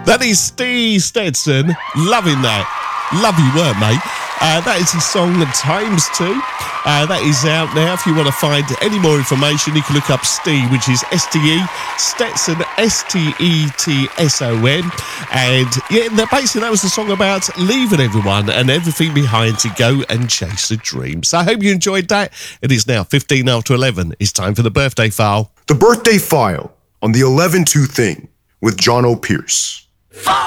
That is Steve Stetson. Loving that. Lovely work, mate. That is his song Times 2. That is out now. If you want to find any more information, you can look up Steve, which is S-T-E, Stetson, S-T-E-T-S-O-N. And yeah, basically that was the song about leaving everyone and everything behind to go and chase a dream. So I hope you enjoyed that. It is now 15 after 11. It's time for the birthday file. The birthday file on the 11-2 thing with John O'Pierce.